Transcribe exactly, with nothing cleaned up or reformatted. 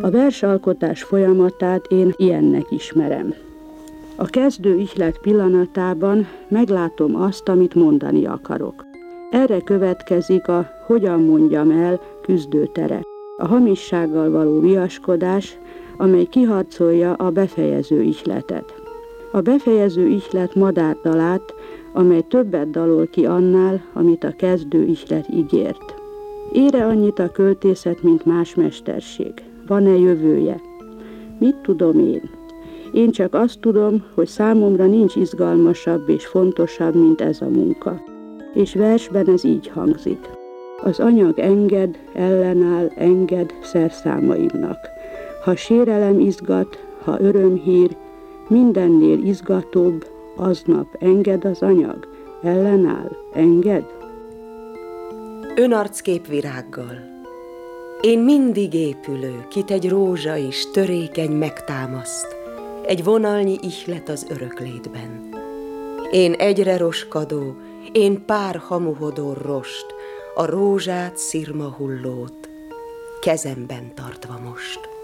A versalkotás folyamatát én ilyennek ismerem. A kezdő ihlet pillanatában meglátom azt, amit mondani akarok. Erre következik a hogyan mondjam el küzdőtere. A hamissággal való viaskodás, amely kiharcolja a befejező ihletet. A befejező ihlet madárdalát, amely többet dalol ki annál, amit a kezdő ihlet ígért. Ére annyit a költészet, mint más mesterség. Van-e jövője? Mit tudom én? Én csak azt tudom, hogy számomra nincs izgalmasabb és fontosabb, mint ez a munka. És versben ez így hangzik. Az anyag enged, ellenáll, enged szerszámaimnak. Ha sérelem izgat, ha örömhír, mindennél izgatóbb, aznap enged az anyag, ellenáll, enged. Önarckép virággal. Én mindig épülő, kit egy rózsa is törékeny megtámaszt, egy vonalnyi ihlet az öröklétben. Én egyre roskadó, én pár hamuhodó rost, a rózsát, szirma hullót, kezemben tartva most.